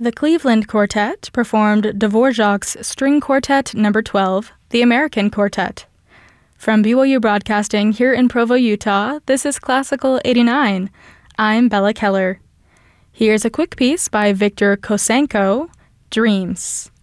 The Cleveland Quartet performed Dvorak's String Quartet No. 12, The American Quartet. From BYU Broadcasting here in Provo, Utah, this is Classical 89. I'm Bella Keller. Here's a quick piece by Viktor Kosenko, Dreams.